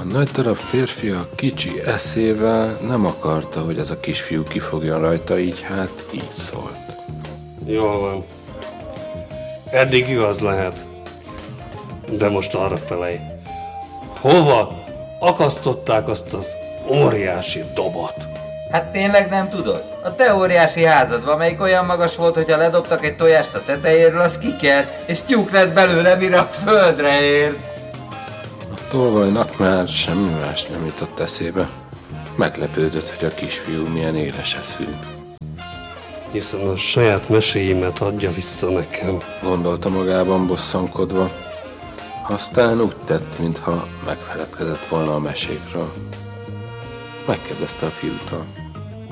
A nagy darab férfi a kicsi eszével nem akarta, hogy ez a kisfiú kifogjon rajta, így hát így szólt. Jól van. Eddig igaz lehet. De most arra felej. Hova akasztották azt az óriási dobot? Hát tényleg nem tudod? A te óriási házadban, amelyik olyan magas volt, hogy ha ledobtak egy tojást a tetejéről, az kikert, és tyúk lett belőle, mire a földre ért. A tolvajnak már semmi más nem jutott eszébe. Meglepődött, hogy a kisfiú milyen éles eszű. Hiszen a saját meséimet adja vissza nekem. Gondolta magában bosszankodva. Aztán úgy tett, mintha megfeledkezett volna a mesékről. Megkérdezte a fiútól.